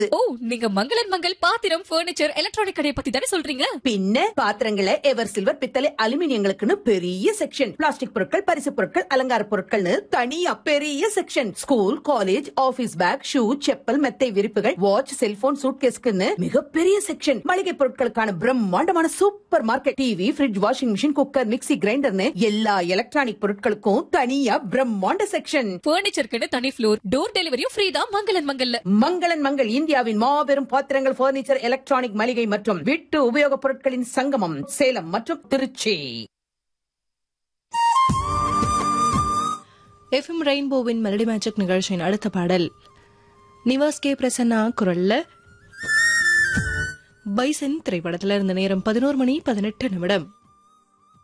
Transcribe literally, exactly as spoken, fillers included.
ஓ, நீங்க மங்களன் மங்கள் பாத்திரம் பர்னிச்சர் எலக்ட்ரானிக் கடையை பத்தி தானே சொல்றீங்க? பின்ன பாத்திரங்களை எவர் சில்வர் பித்தளை அலுமினியங்களுக்குன்னு பெரிய செக்ஷன், பிளாஸ்டிக் பொருட்கள் பரிசு பொருட்கள் அலங்கார பொருட்கள்னு தனியா பெரிய section, school college office back shoe chappal மெத்தை விரிப்புகள் வாட்ச் செல்போன் சூட்கேஸ்க்குன்னு மிகப்பெரிய செக்ஷன், மளிகை பொருட்களுக்கான பிரம்மாண்டமான super market, TV fridge washing machine cooker mixie கிரைண்டர்னு எல்லா எலக்ட்ரானிக் பொருட்களுக்கும் தனியா பிரம்மாண்ட செக்ஷன். பர்னிச்சருக்குன்னு தனி ஃப்ளோர், டோர் டெலிவரியும் ஃப்ரீ தான் மங்களன் மங்கல்ல. மங்களன் மங்கள் இந்தியாவின் மாபெரும் பாத்திரங்கள் பர்னிச்சர் எலக்ட்ரானிக் மளிகை மற்றும் வீட்டு உபயோகப் பொருட்களின் சங்கமம் சேலம் மற்றும் திருச்சி. எஃப்எம் ரெயின்போவின் மெலடி மேஜிக் நிகழ்ச்சியின் அடுத்த பாடல் நிவாஸ் கே பிரசன்னா குரல்ல பைசன் திரைப்படத்துல இருந்த நேரம் பதினோரு மணி பதினெட்டு நிமிடம்.